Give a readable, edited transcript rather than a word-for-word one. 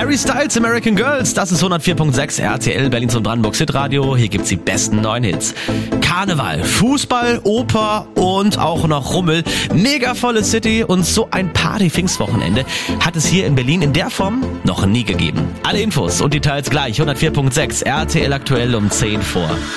Harry Styles, American Girls, das ist 104.6 RTL, Berlins und Brandenburgs Hitradio. Hier gibt's die besten neuen Hits. Karneval, Fußball, Oper und auch noch Rummel. Mega volle City und so ein Party-Pfingstwochenende hat es hier in Berlin in der Form noch nie gegeben. Alle Infos und Details gleich, 104.6 RTL aktuell um 10 vor.